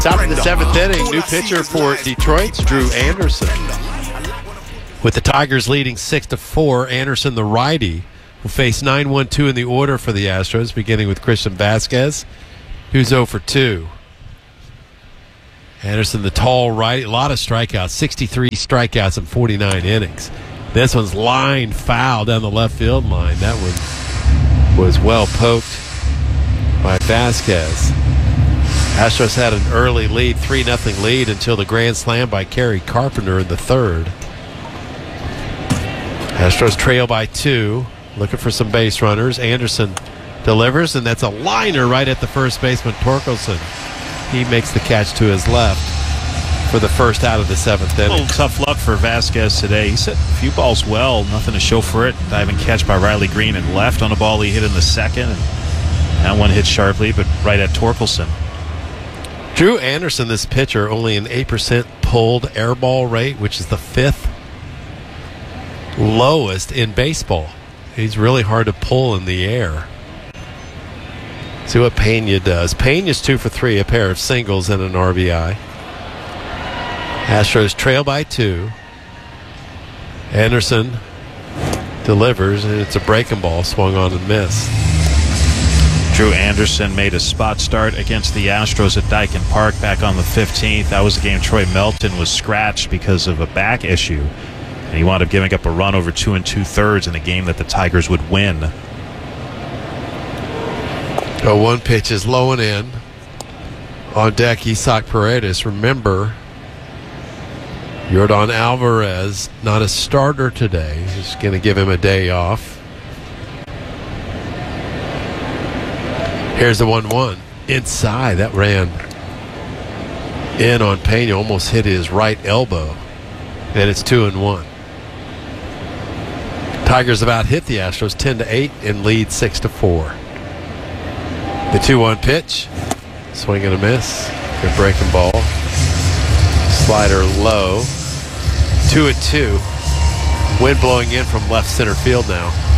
Top of the seventh inning, new pitcher for Detroit's Drew Anderson. With the Tigers leading 6-4, Anderson, the righty, will face 9-1-2 in the order for the Astros, beginning with Christian Vasquez, who's 0 for 2. Anderson, the tall righty, a lot of strikeouts, 63 strikeouts in 49 innings. This one's lined foul down the left field line. That one was well poked by Vasquez. Astros had an early lead, 3-0 lead, until the grand slam by Kerry Carpenter in the third. Astros trail by 2, looking for some base runners. Anderson delivers, and that's a liner right at the first baseman, Torkelson. He makes the catch to his left for the first out of the seventh inning. A little tough luck for Vasquez today. He hit a few balls well, nothing to show for it. Diving catch by Riley Green and left on a ball he hit in the second. And that one hit sharply, but right at Torkelson. Drew Anderson, this pitcher, only an 8% pulled air ball rate, which is the 5th lowest in baseball. He's really hard to pull in the air. See what Pena does. Pena's 2 for 3, a pair of singles and an RBI. Astros trail by 2. Anderson delivers, and it's a breaking ball, swung on and missed. Drew Anderson made a spot start against the Astros at Daikin Park back on the 15th. That was the game Troy Melton was scratched because of a back issue. And he wound up giving up a run over 2 2/3 in a game that the Tigers would win. One pitch is low and in. On deck, Isaac Paredes. Remember, Yordan Alvarez, not a starter today. He's going to give him a day off. Here's the 1-1. Inside. That ran in on Pena. Almost hit his right elbow. And it's 2-1. Tigers about hit the Astros 10-8 and lead 6-4. The 2-1 pitch. Swing and a miss. Good breaking ball. Slider low. 2-2. Wind blowing in from left center field now.